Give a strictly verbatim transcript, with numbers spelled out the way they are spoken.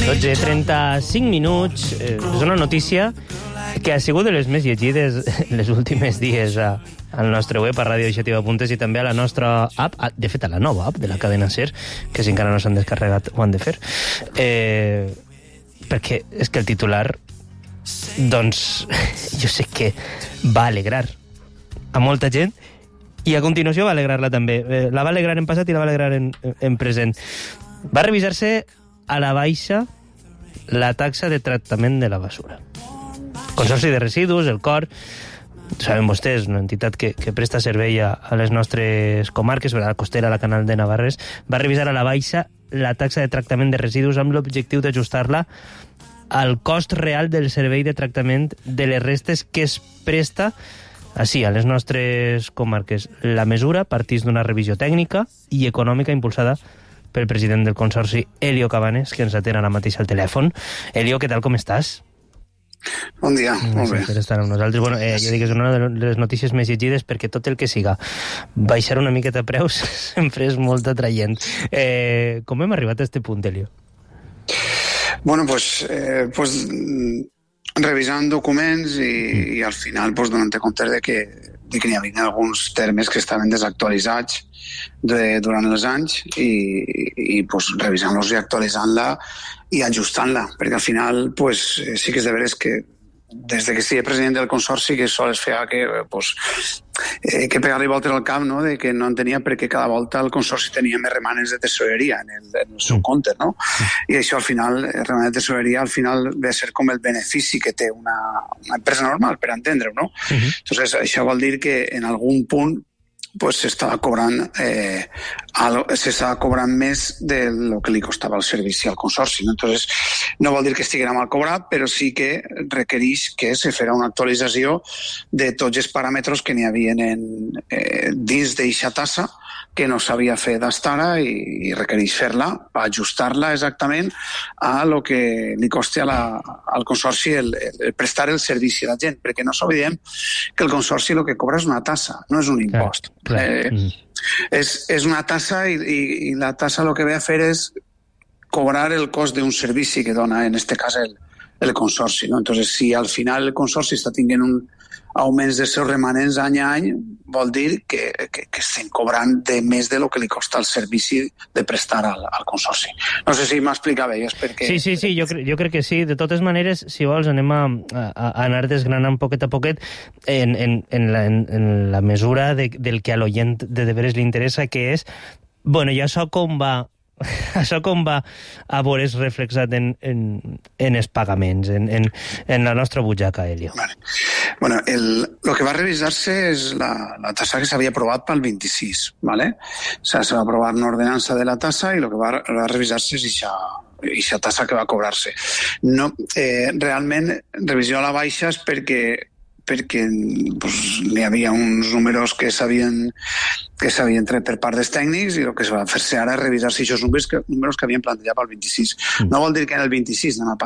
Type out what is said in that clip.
dotze i trenta-cinc minuts. Eh, és una notícia que ha sigut de les més llegides les últimes dies a, al nostre web, a Radio Iniciativa Puntes, i també a la nostra app, a, de fet a la nova app de la cadena SER, que si encara no s'han descarregat ho han de fer. Eh, perquè és que el titular, doncs, jo sé que va alegrar a molta gent, i a continuació va alegrar-la també. Eh, la va alegrar en passat i la va alegrar en, en present. Va revisar-se a la baixa la taxa de tractament de la basura. Consorci de Residus, el C O R, saben vostès, una entitat que, que presta servei a, a les nostres comarques, a la costera, a la Canal de Navarres, va revisar a la baixa la taxa de tractament de residus amb l'objectiu d'ajustar-la al cost real del servei de tractament de les restes que es presta així, a les nostres comarques. La mesura partís d'una revisió tècnica i econòmica impulsada pel president del Consorci, Elio Cabanes, que ens atén ara mateix al telèfon. Elio, què tal, com estàs? Bon dia, molt bé. Per estar amb nosaltres. Bueno, eh, jo dic que és una de les notícies més llegides perquè tot el que siga baixar una miqueta preus sempre és molt atraient. Eh, com hem arribat a este punt, Elio? Bueno, pues, eh, pues revisant documents i, i al final pues, donant-te compte de que, de que n'hi havia alguns termes que estaven desactualitzats de, durant els anys i, i pues, revisant-los i actualitzant-la i ajustant-la, perquè al final pues, sí que és de veres que des de que sigui president del Consorci que sols feia que, pues, eh, que pegar-li voltes al cap, no? De que no entenia per què cada volta el Consorci tenia més remanes de tesoreria en el, en el seu compte, no? I això al final, el remanent de tesoreria al final ve a ser com el benefici que té una, una empresa normal, per entendre-ho, no? Uh-huh. Entonces, això vol dir que en algun punt pues s'estava cobrant eh, s'estava cobrant més del que li costava el servici al Consorci, no? Entonces, no vol dir que estiguera mal cobrat, però sí que requereix que se farà una actualització de tots els paràmetres que n'hi havia en, eh, dins d'eixa tassa que no s'havia fet d'estara i, i requereix fer-la, ajustar-la exactament a lo que li costi a la, al Consorci el, el prestar el servici a la gent, perquè no s'oblidem que el Consorci el que cobra és una tassa, no és un impost. Clar, clar. Eh, mm. és, és una tassa i, i, i la tassa el que ve a fer és cobrar el cost d'un servici que dona, en este cas, el, el Consorci, no? Entonces, si al final el Consorci està tinguent un augments dels seus remanents any a any, vol dir que, que, que estem cobrant de més de lo que li costa el servici de prestar al, al Consorci. No sé si m'explica bé, és perquè... Sí, sí, sí, jo, cre jo crec que sí. De totes maneres, si vols, anem a, a, a anar desgranant poquet a poquet en, en, en, la, en, en la mesura de, del que a l'oient de de veres li interessa, que és, bueno, i això com va... Això com va a veure's reflexat en, en, en els pagaments, en, en, en la nostra butxaca, Elio? Vale. Bueno, el, lo que va revisar-se és la, la tassa que s'havia aprovat pel vint-i-sis, ¿vale? O sea, se va aprovar una ordenança de la tassa i lo que va, va revisar-se és ixa, ixa tassa que va cobrar-se. No, eh, realment, revisió a la baixa és perquè perquè pues, hi havia uns números que s'havien que s'havien tret per part dels tècnics i el que es va fer-se ara és revisar-se aquests números que, números que havien plantejat pel vint-i-sis. Mm. No vol dir que en el vint-i-sis anem a